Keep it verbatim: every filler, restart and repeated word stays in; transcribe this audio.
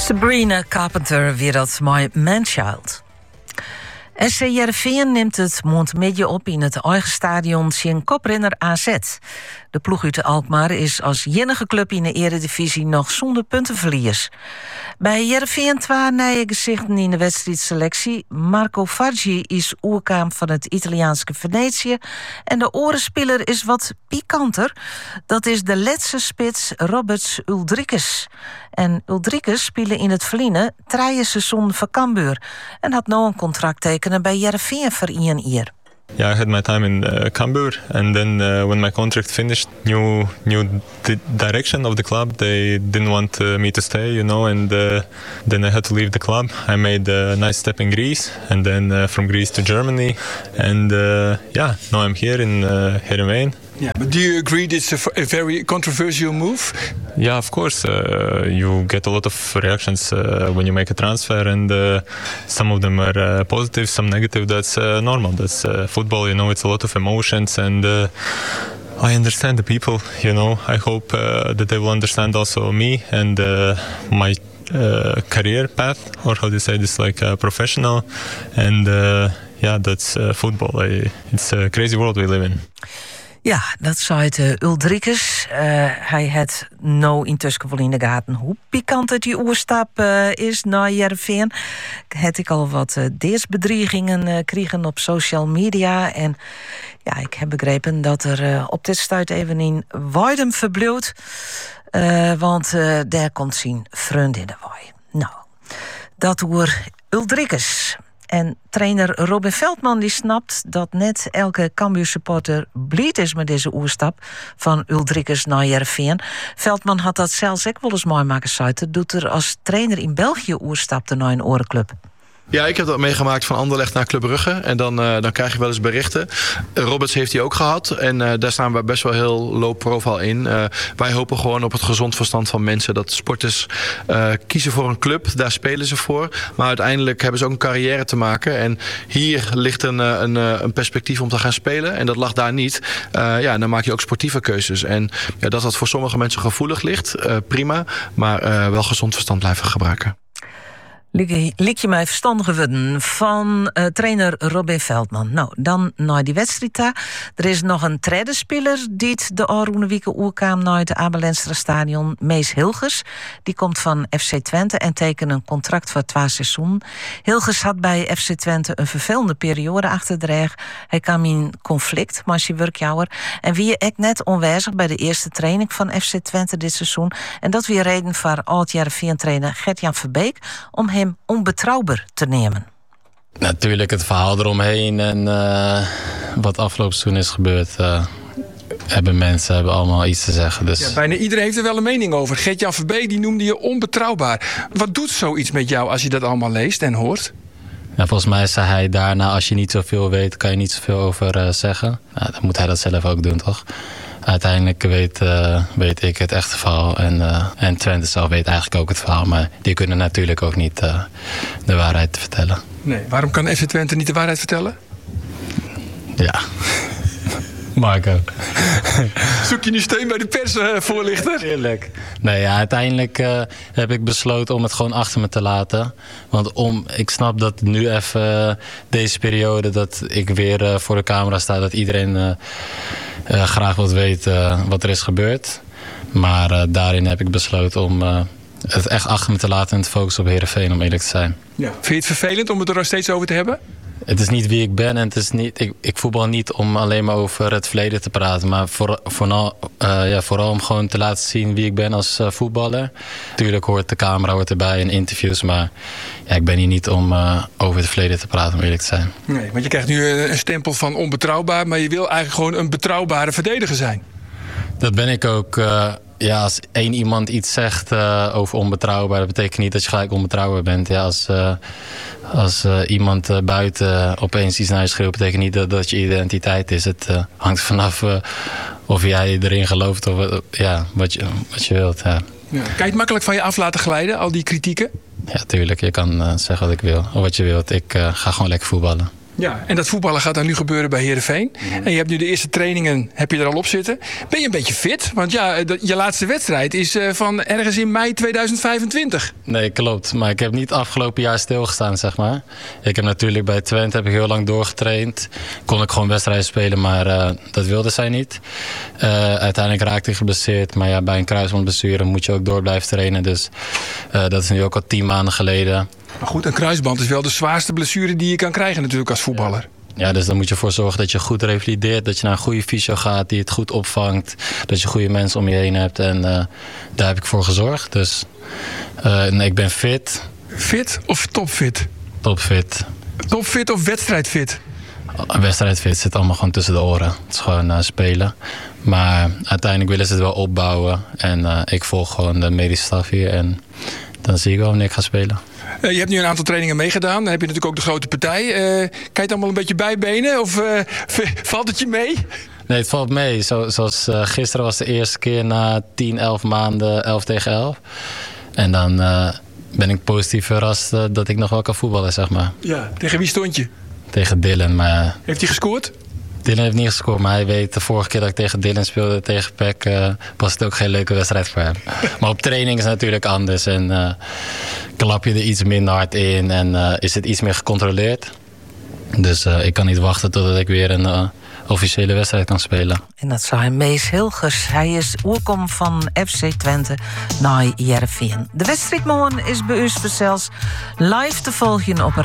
Sabrina Carpenter weer dat My Manchild. S C Heerenveen neemt het Montmedje op in het eigen stadion zijn koprenner A Z. De ploeg uit Alkmaar is als enige club in de eredivisie nog zonder puntenverlies. Bij Heerenveen twee nieuwe gezichten in de wedstrijdselectie. Marco Fargi is oerkaam van het Italiaanse Venetië. En de orenspeler is wat pikanter. Dat is de Letse spits Roberts Uldrikes. En Uldrikes speelde in het verliezen drie seizoen voor Cambuur. En had nou een contract tekenen bij Heerenveen voor één jaar. Yeah, I had my time in uh, Cambuur, and then uh, when my contract finished, new new di- direction of the club. They didn't want uh, me to stay, you know, and uh, then I had to leave the club. I made a nice step in Greece, and then uh, from Greece to Germany, and uh, yeah, now I'm here in uh, Heerenveen. Yeah, but do you agree this is a, a very controversial move? Yeah, of course. Uh, you get a lot of reactions uh, when you make a transfer, and uh, some of them are uh, positive, some negative. That's uh, normal. That's uh, football. You know, it's a lot of emotions, and uh, I understand the people. You know, I hope uh, that they will understand also me and uh, my uh, career path, or how do you say this, like uh, professional, and uh, yeah, that's uh, football. I, it's a crazy world we live in. Ja, dat zei het uh, Uldrikes. Uh, hij had nou intussen wel in de gaten hoe pikant het die oerstap uh, is naar Heerenveen. Had ik al wat uh, deersbedreigingen uh, kregen op social media. En ja, ik heb begrepen dat er uh, op dit stuit even in Weidem verbloedt. Uh, want uh, daar komt zijn vriendinnen bij. Nou, dat oer Uldrikes. En trainer Robin Veldman die snapt dat net elke Cambuur-supporter blij is met deze oerstap van Uldrikes naar Heerenveen. Veldman had dat zelfs ook wel eens mooi maken zuiden. Doet er als trainer in België oerstapte naar een orenclub. Ja, ik heb dat meegemaakt van Anderlecht naar Club Brugge. En dan, uh, dan krijg je wel eens berichten. Uh, Roberts heeft hij ook gehad. En uh, daar staan we best wel heel low profile in. Uh, wij hopen gewoon op het gezond verstand van mensen. Dat sporters uh, kiezen voor een club. Daar spelen ze voor. Maar uiteindelijk hebben ze ook een carrière te maken. En hier ligt een, een, een perspectief om te gaan spelen. En dat lag daar niet. Uh, ja, en dan maak je ook sportieve keuzes. En ja, dat dat voor sommige mensen gevoelig ligt. Uh, prima. Maar uh, wel gezond verstand blijven gebruiken. Liek je mij verstandige woorden van uh, trainer Robin Veldman. Nou, dan naar die wedstrijd daar. Er is nog een derde speler die de Aroene Wieke oerkwam naar het Abelenstra stadion. Mees Hilgers. Die komt van F C Twente en tekent een contract voor twee seizoen. Hilgers had bij F C Twente een vervelende periode achter de rug. Hij kwam in conflict met zijn werkjouwer. En wie je ook net onwijzig bij de eerste training van F C Twente dit seizoen. En dat weer reden voor oud-Heerenveen-trainer Gert-Jan Verbeek om hem onbetrouwbaar te nemen. Natuurlijk het verhaal eromheen en uh, wat afgelopen seizoen is gebeurd. Uh, hebben mensen hebben allemaal iets te zeggen. Dus. Ja, bijna iedereen heeft er wel een mening over. Gert-Jan Verbeek die noemde je onbetrouwbaar. Wat doet zoiets met jou als je dat allemaal leest en hoort? Ja, volgens mij zei hij daarna, als je niet zoveel weet, kan je niet zoveel over uh, zeggen. Nou, dan moet hij dat zelf ook doen, toch? Uiteindelijk weet, uh, weet ik het echte verhaal. En, uh, en Twente zelf weet eigenlijk ook het verhaal. Maar die kunnen natuurlijk ook niet uh, de waarheid vertellen. Nee, waarom kan F C Twente niet de waarheid vertellen? Ja, Marco. Zoek je nu steun bij de persvoorlichter? Tuurlijk. Nee, ja, uiteindelijk uh, heb ik besloten om het gewoon achter me te laten. Want om, ik snap dat nu even uh, deze periode dat ik weer uh, voor de camera sta, dat iedereen uh, uh, graag wil weten uh, wat er is gebeurd. Maar uh, daarin heb ik besloten om uh, het echt achter me te laten en te focussen op Heerenveen, om eerlijk te zijn. Ja. Vind je het vervelend om het er nog steeds over te hebben? Het is niet wie ik ben en het is niet, ik, ik voetbal niet om alleen maar over het verleden te praten. Maar voor, vooral, uh, ja, vooral om gewoon te laten zien wie ik ben als uh, voetballer. Tuurlijk hoort de camera hoort erbij en interviews. Maar ja, ik ben hier niet om uh, over het verleden te praten, om eerlijk te zijn. Nee, want je krijgt nu een stempel van onbetrouwbaar. Maar je wil eigenlijk gewoon een betrouwbare verdediger zijn. Dat ben ik ook. Uh, Ja, als één iemand iets zegt uh, over onbetrouwbaar, dat betekent niet dat je gelijk onbetrouwbaar bent. Ja, als uh, als uh, iemand uh, buiten opeens iets naar je schreeuwt, betekent niet dat dat je identiteit is. Het uh, hangt vanaf uh, of jij erin gelooft of uh, ja, wat, je, wat je wilt. Ja. Ja. Kan je het makkelijk van je af laten glijden, al die kritieken? Ja, tuurlijk. Je kan uh, zeggen wat ik wil, of wat je wilt. Ik uh, ga gewoon lekker voetballen. Ja, en dat voetballen gaat dan nu gebeuren bij Heerenveen. Mm-hmm. En je hebt nu de eerste trainingen heb je er al op zitten. Ben je een beetje fit? Want ja, je laatste wedstrijd is van ergens in mei tweeduizend vijfentwintig. Nee, klopt. Maar ik heb niet afgelopen jaar stilgestaan, zeg maar. Ik heb natuurlijk bij Twente heb ik heel lang doorgetraind. Kon ik gewoon wedstrijden spelen, maar uh, dat wilde zij niet. Uh, uiteindelijk raakte ik geblesseerd. Maar ja, bij een kruisbandblessure moet je ook door blijven trainen. Dus uh, dat is nu ook al tien maanden geleden. Maar goed, een kruisband is wel de zwaarste blessure die je kan krijgen natuurlijk als voetballer. Ja, dus dan moet je ervoor zorgen dat je goed revalideert. Dat je naar een goede fysio gaat die het goed opvangt. Dat je goede mensen om je heen hebt. En uh, daar heb ik voor gezorgd. Dus uh, nee, ik ben fit. Fit of topfit? Topfit. Topfit of wedstrijdfit? Wedstrijdfit zit allemaal gewoon tussen de oren. Het is gewoon uh, spelen. Maar uiteindelijk willen ze het wel opbouwen. En uh, ik volg gewoon de medische staf hier. En dan zie ik wel wanneer ik ga spelen. Uh, je hebt nu een aantal trainingen meegedaan. Dan heb je natuurlijk ook de grote partij. Uh, kan je het allemaal een beetje bijbenen? Of uh, valt het je mee? Nee, het valt mee. Zo, zoals uh, gisteren was de eerste keer na tien, elf maanden elf tegen elf. En dan uh, ben ik positief verrast uh, dat ik nog wel kan voetballen, zeg maar. Ja, tegen wie stond je? Tegen Dylan. Maar heeft hij gescoord? Dylan heeft niet gescoord, maar hij weet de vorige keer dat ik tegen Dylan speelde, tegen P E C, uh, was het ook geen leuke wedstrijd voor hem. Maar op training is het natuurlijk anders en uh, klap je er iets minder hard in en uh, is het iets meer gecontroleerd. Dus uh, ik kan niet wachten totdat ik weer een uh, officiële wedstrijd kan spelen. En dat zei Mees Hilgers. Hij is oerkom van F C Twente naar Heerenveen. De wedstrijd morgen is bij ons zelfs live te volgen op